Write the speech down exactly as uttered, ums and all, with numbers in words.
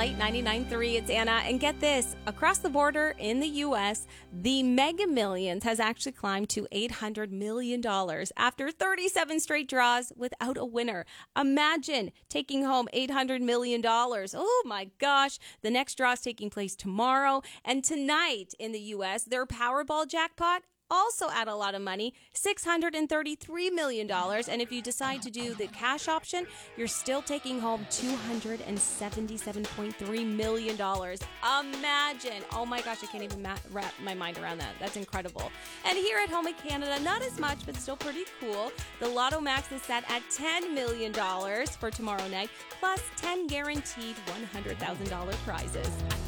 Light ninety-nine point three. It's Anna. And get this, across the border in the U S, the Mega Millions has actually climbed to eight hundred million dollars after thirty-seven straight draws without a winner. Imagine taking home eight hundred million dollars. Oh my gosh. The next draw is taking place tomorrow. And tonight in the U S, their Powerball jackpot also add a lot of money, six hundred thirty-three million dollars. And if you decide to do the cash option, you're still taking home two hundred seventy-seven point three million dollars. Imagine. Oh my gosh, I can't even ma- wrap my mind around that. That's incredible. And here at home in Canada, not as much, but still pretty cool. The Lotto Max is set at ten million dollars for tomorrow night, plus ten guaranteed one hundred thousand dollars prizes.